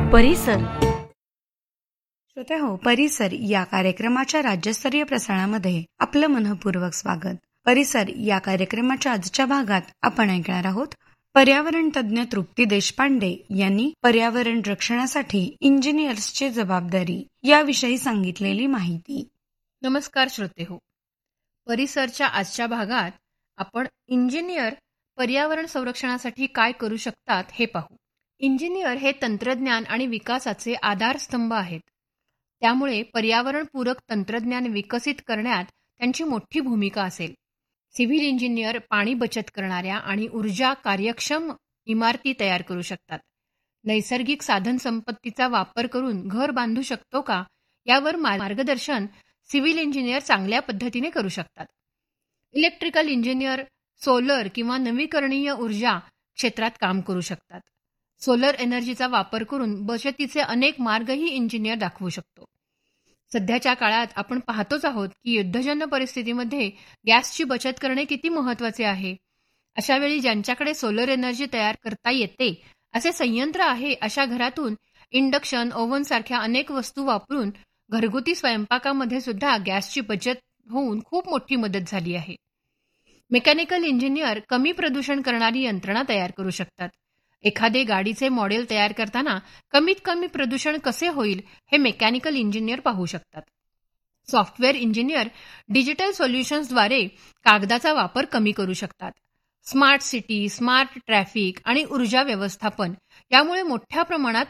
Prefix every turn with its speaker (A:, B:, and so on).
A: परिसर.
B: श्रोतेहो, परिसर या कार्यक्रमाच्या राज्यस्तरीय प्रसारणामध्ये आपलं मनःपूर्वक स्वागत. परिसर या कार्यक्रमाच्या आजच्या भागात आपण ऐकणार आहोत पर्यावरण तज्ज्ञ तृप्ती देशपांडे यांनी पर्यावरण रक्षणासाठी इंजिनियर्सची जबाबदारी याविषयी सांगितलेली माहिती.
C: नमस्कार श्रोतेहो, परिसरच्या आजच्या भागात आपण इंजिनियर पर्यावरण संरक्षणासाठी काय करू शकतात हे पाहू. इंजिनियर हे तंत्रज्ञान आणि विकासाचे आधारस्तंभ आहेत. त्यामुळे पर्यावरणपूरक तंत्रज्ञान विकसित करण्यात त्यांची मोठी भूमिका असेल. सिव्हिल इंजिनियर पाणी बचत करणाऱ्या आणि ऊर्जा कार्यक्षम इमारती तयार करू शकतात. नैसर्गिक साधन संपत्तीचा वापर करून घर बांधू शकतो का यावर मार्गदर्शन सिव्हिल इंजिनियर चांगल्या पद्धतीने करू शकतात. इलेक्ट्रिकल इंजिनियर सोलर किंवा नवीकरणीय ऊर्जा क्षेत्रात काम करू शकतात. सोलर एनर्जीचा वापर करून बचतीचे अनेक मार्गही इंजिनियर दाखवू शकतो. सध्याच्या काळात आपण पाहतोच आहोत की युद्धजन्य परिस्थितीमध्ये गॅसची बचत करणे किती महत्त्वाचे आहे. अशा वेळी ज्यांच्याकडे सोलर एनर्जी तयार करता येते असे संयंत्र आहे, अशा घरातून इंडक्शन ओव्हन सारख्या अनेक वस्तू वापरून घरगुती स्वयंपाकामध्ये सुद्धा गॅसची बचत होऊन खूप मोठी मदत झाली आहे. मेकॅनिकल इंजिनियर कमी प्रदूषण करणारी यंत्रणा तयार करू शकतात. एखादे गाडीचे मॉडेल तयार करताना कमीत कमी प्रदूषण कसे होईल हे मेकॅनिकल इंजिनियर पाहू शकतात. सॉफ्टवेअर इंजिनियर डिजिटल सोल्युशन्सद्वारे कागदाचा वापर कमी करू शकतात. स्मार्ट सिटी, स्मार्ट ट्रॅफिक आणि ऊर्जा व्यवस्थापन यामुळे मोठ्या प्रमाणात